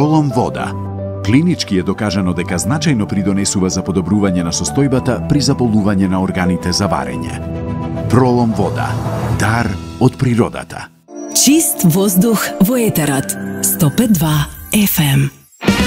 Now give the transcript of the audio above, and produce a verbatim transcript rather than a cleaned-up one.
Пролом вода. Клинички е докажано дека значајно придонесува за подобрување на состојбата при заболување на органите за варење. Пролом вода. Дар од природата. Чист воздух во етерот. сто пет и два еф ем.